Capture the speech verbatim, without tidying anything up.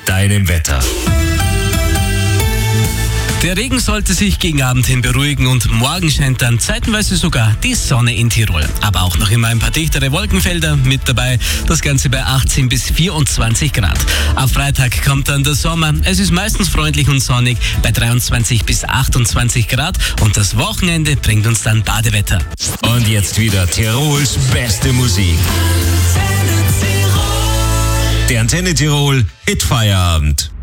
deinem Wetter. Der Regen sollte sich gegen Abend hin beruhigen und morgen scheint dann zeitenweise sogar die Sonne in Tirol. Aber auch noch immer ein paar dichtere Wolkenfelder mit dabei. Das Ganze bei achtzehn bis vierundzwanzig Grad. Ab Freitag kommt dann der Sommer. Es ist meistens freundlich und sonnig bei dreiundzwanzig bis achtundzwanzig Grad. Und das Wochenende bringt uns dann Badewetter. Und jetzt wieder Tirols beste Musik. Der Antenne Tirol Hitfeierabend.